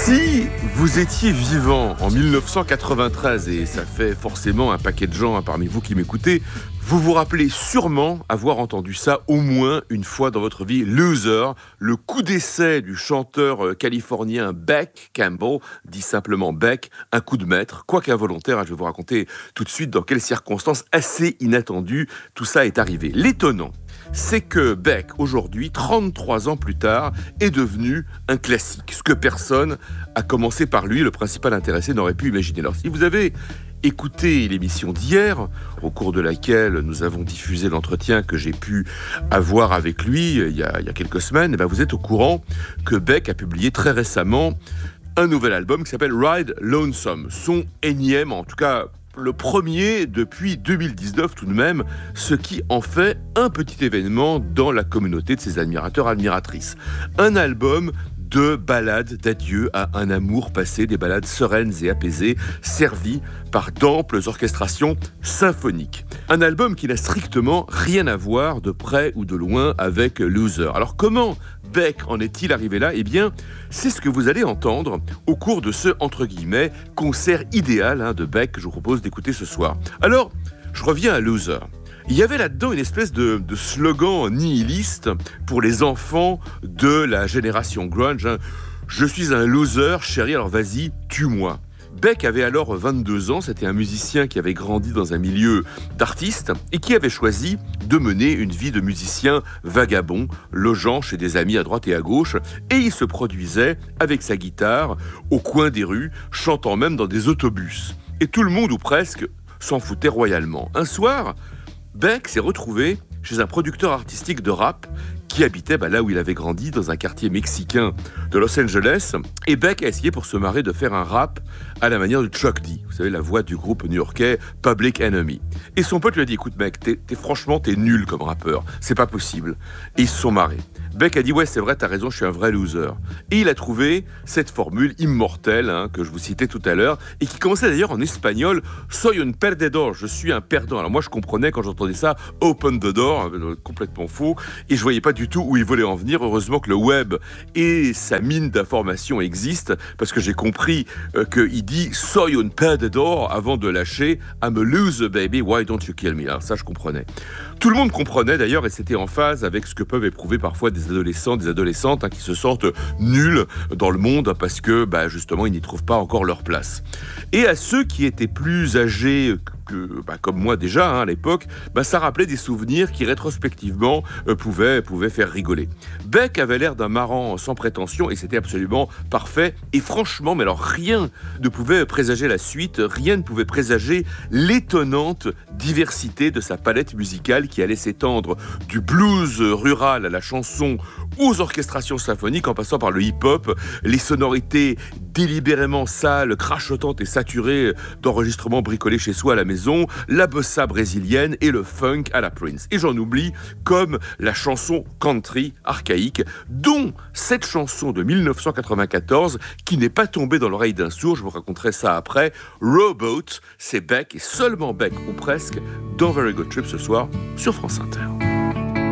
Si vous étiez vivant en 1993, et ça fait forcément un paquet de gens parmi vous qui m'écoutez, vous vous rappelez sûrement avoir entendu ça au moins une fois dans votre vie. Loser, le coup d'essai du chanteur californien Beck Campbell, dit simplement Beck, un coup de maître, quoique involontaire. Je vais vous raconter tout de suite dans quelles circonstances assez inattendues tout ça est arrivé. L'étonnant, c'est que Beck, aujourd'hui, 33 ans plus tard, est devenu un classique. Ce que personne, à commencer par lui, le principal intéressé, n'aurait pu imaginer. Alors, si vous avez écouté l'émission d'hier, au cours de laquelle nous avons diffusé l'entretien que j'ai pu avoir avec lui il y a quelques semaines, vous êtes au courant que Beck a publié très récemment un nouvel album qui s'appelle Ride Lonesome. Son énième, en tout cas le premier depuis 2019 tout de même, ce qui en fait un petit événement dans la communauté de ses admirateurs, admiratrices. Un album de ballades d'adieu à un amour passé, des ballades sereines et apaisées, servies par d'amples orchestrations symphoniques. Un album qui n'a strictement rien à voir de près ou de loin avec Loser. Alors comment Beck en est-il arrivé là ? Eh bien, c'est ce que vous allez entendre au cours de ce, entre guillemets, concert idéal de Beck que je vous propose d'écouter ce soir. Alors, je reviens à Loser. Il y avait là-dedans une espèce de slogan nihiliste pour les enfants de la génération grunge. Je suis un loser, chérie, alors vas-y, tue-moi. Beck avait alors 22 ans, c'était un musicien qui avait grandi dans un milieu d'artistes et qui avait choisi de mener une vie de musicien vagabond, logeant chez des amis à droite et à gauche, et il se produisait avec sa guitare au coin des rues, chantant même dans des autobus. Et tout le monde, ou presque, s'en foutait royalement. Un soir, Beck s'est retrouvé chez un producteur artistique de rap qui habitait là où il avait grandi, dans un quartier mexicain de Los Angeles. Et Beck a essayé pour se marrer de faire un rap à la manière de Chuck D, vous savez, la voix du groupe new-yorkais Public Enemy. Et son pote lui a dit, écoute mec, franchement t'es nul comme rappeur, c'est pas possible. Et ils se sont marrés. Beck a dit, ouais c'est vrai, t'as raison, je suis un vrai loser. Et il a trouvé cette formule immortelle que je vous citais tout à l'heure, et qui commençait d'ailleurs en espagnol, soy un perdedor, je suis un perdant. Alors moi je comprenais quand j'entendais ça, open the door, complètement faux, et je voyais pas du tout où il voulait en venir. Heureusement que le web et sa mine d'informations existent, parce que j'ai compris qu'il dit soy un perdedor avant de lâcher I'm a loser baby, why don't you kill me. Alors ça je comprenais. Tout le monde comprenait d'ailleurs, et c'était en phase avec ce que peuvent éprouver parfois des adolescents, des adolescentes qui se sentent nuls dans le monde parce que justement ils n'y trouvent pas encore leur place. Et à ceux qui étaient plus âgés comme moi déjà à l'époque, ça rappelait des souvenirs qui rétrospectivement pouvaient faire rigoler. Beck avait l'air d'un marrant sans prétention et c'était absolument parfait. Et franchement, mais alors rien ne pouvait présager la suite, rien ne pouvait présager l'étonnante diversité de sa palette musicale qui allait s'étendre du blues rural à la chanson aux orchestrations symphoniques en passant par le hip-hop, les sonorités délibérément sales, crachotantes et saturées d'enregistrements bricolés chez soi à la maison, la bossa brésilienne et le funk à la Prince. Et j'en oublie comme la chanson country archaïque, dont cette chanson de 1994 qui n'est pas tombée dans l'oreille d'un sourd, je vous raconterai ça après. Rowboat, c'est Beck et seulement Beck ou presque dans Very Good Trip ce soir sur France Inter.